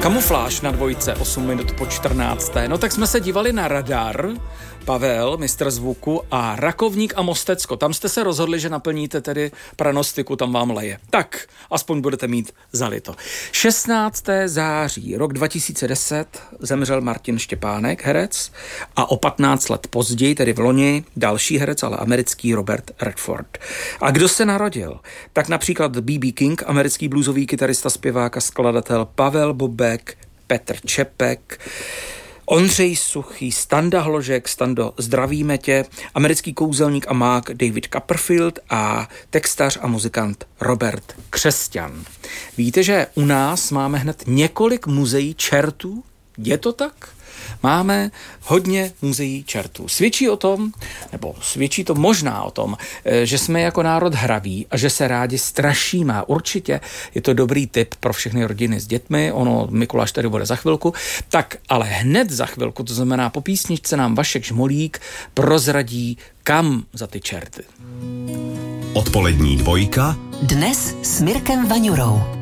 Kamufláž na dvojce, 8 minut po 14. No tak jsme se dívali na Radar, Pavel, mistr zvuku, a Rakovník a Mostecko. Tam jste se rozhodli, že naplníte tedy pranostiku, tam vám leje. Tak, aspoň budete mít zalito. 16. září, rok 2010, zemřel Martin Štěpánek, herec, a o 15 let později, tedy v loni, další herec, ale americký Robert Redford. A kdo se narodil? Tak například B.B. King, americký bluesový kytarista, zpěvák a skladatel, Pavel Bobek, Petr Čepek, Ondřej Suchý, Standa Hložek, Stando, zdravíme tě, americký kouzelník a mák David Copperfield a textař a muzikant Robert Křesťan. Víte, že u nás máme hned několik muzeí čertů? Je to tak? Máme hodně muzeí čertů. Svědčí o tom, nebo svědčí to možná o tom, že jsme jako národ hraví a že se rádi strašíme. A určitě je to dobrý tip pro všechny rodiny s dětmi. Ono, Mikuláš tady bude za chvilku. Tak ale hned za chvilku, to znamená po písničce, nám Vašek Žmolík prozradí, kam za ty čerty. Odpolední dvojka. Dnes s Mirkem Vaňurou.